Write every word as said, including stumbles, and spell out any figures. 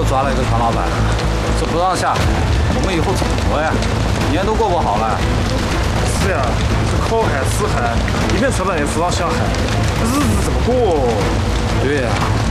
抓了一个船老板，这不让下海，我们以后怎么活呀？年都过不好了。 是呀，这靠海吃海，一边扯淡也不让下海，日子怎么过？ 对呀。